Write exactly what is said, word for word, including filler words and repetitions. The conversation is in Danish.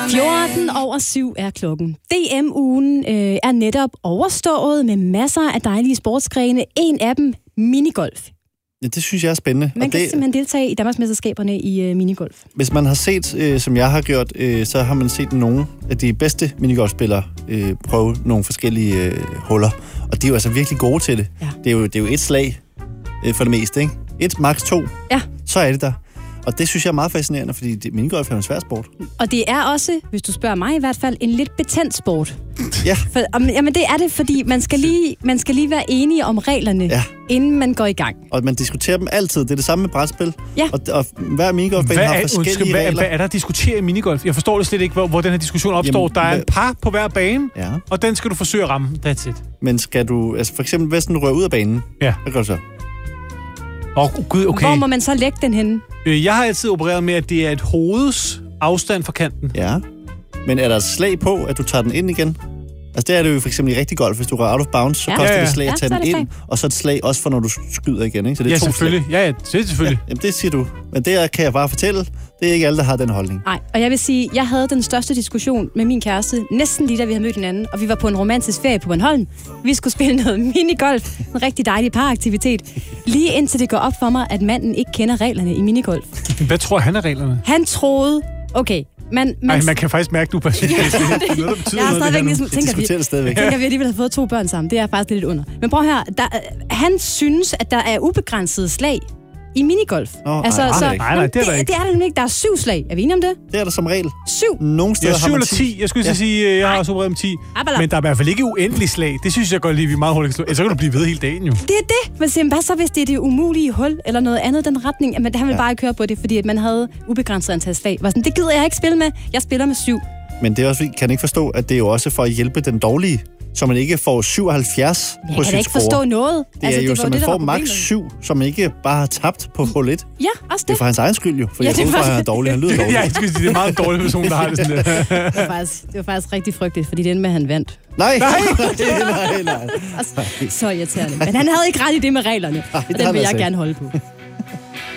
fjorten over syv er klokken. D M-ugen øh, er netop overstået med masser af dejlige sportsgrene. En af dem, minigolf. Ja, det synes jeg er spændende. Man og kan det, simpelthen deltage i Danmarksmesterskaberne i øh, minigolf. Hvis man har set, øh, som jeg har gjort, øh, så har man set nogle af de bedste minigolfspillere øh, prøve nogle forskellige øh, huller. Og de er jo altså virkelig gode til det. Ja. Det, er jo, det er jo et slag øh, for det meste, ikke? Et, max to. Ja. Så er det der. Og det synes jeg er meget fascinerende, fordi det, minigolf er en svær sport. Og det er også, hvis du spørger mig i hvert fald, en lidt betændt sport. Ja. For, om, jamen det er det, fordi man skal lige, man skal lige være enige om reglerne, ja. inden man går i gang. Og man diskuterer dem altid. Det er det samme med brætspil. Ja. Og, og hver minigolfbane har forskellige undskyld, hvad, regler. hvad er der at diskutere i minigolf? Jeg forstår det slet ikke, hvor, hvor den her diskussion opstår. Jamen, der er en par på hver bane, ja. og den skal du forsøge at ramme. That's it. Men skal du, altså for eksempel, hvis den rører ud af banen, ja. hvad gør du så? Åh, oh, gud, okay. Hvor må man så lægge den henne? Jeg har altid opereret med, at det er et hovedets afstand fra kanten. Ja. Men er der et slag på, at du tager den ind igen? Altså det er det jo for eksempel i rigtig golf. Hvis du går out of bounds, så ja. koster ja, ja. det slag at tage ja, den ind. Og så et slag også for, når du skyder igen. Ikke? Så det er ja, to selvfølgelig. Slag. Ja, ja, det er selvfølgelig. Ja, jamen det siger du. Men det kan jeg bare fortælle. Det er ikke alle, der har den holdning. Nej, og jeg vil sige, jeg havde den største diskussion med min kæreste, næsten lige da vi havde mødt hinanden, og vi var på en romantisk ferie på Bornholm. Vi skulle spille noget minigolf, en rigtig dejlig paraktivitet. Lige indtil det går op for mig, at manden ikke kender reglerne i minigolf. Hvad tror han er reglerne? Han troede, okay, Man, man, Ej, man kan faktisk mærke, du er passioneret. Ja, det, det er noget, der betyder jeg noget, ligesom, tænker, vi, det stadigvæk. tænker vi alligevel har fået to børn sammen. Det er faktisk lidt under. Men prøv her, der, han synes, at der er ubegrænsede slag i minigolf. Oh, altså, ej, så, nej, nej, nej, det er der det, ikke. Det er der nemlig ikke. Der er syv slag. Er vi enige om det? Det er der som regel. Syv? Nogle steder ja, syv har man eller ti. Jeg skulle ja. sige, jeg har også opereret med ti. Abala. Men der er i hvert fald ikke uendelig slag. Det synes jeg godt lige, vi er meget hurtigt slå. Så kan du blive ved hele dagen jo. Det er det. Men siger, hvad så, hvis det er det umulige hul, eller noget andet den retning? Jamen, han vil ja. bare køre på det, fordi at man havde ubegrænset antal slag. Var sådan, det gider jeg ikke spille med. Jeg spiller med syv. Men det er også, kan ikke forstå, at det er jo også for at hjælpe den dårlige, så man ikke får syvoghalvfjerds på sin score. Jeg kan ikke forstå noget. Det er altså, jo, det så man det, får maks syv, som ikke bare har tabt på hul et. Ja, også det. Det er for hans egen skyld jo, for ja, jeg tror, han er dårlig. Han lyder dårlig. Ja, jeg skulle sige, det er meget dårlig person, der har det sådan der. det, var faktisk, det var faktisk rigtig frygteligt, fordi den med, han vandt. Nej, nej, nej, nej. Altså, så irriterende. Men han havde ikke ret i det med reglerne, og den vil jeg gerne holde på.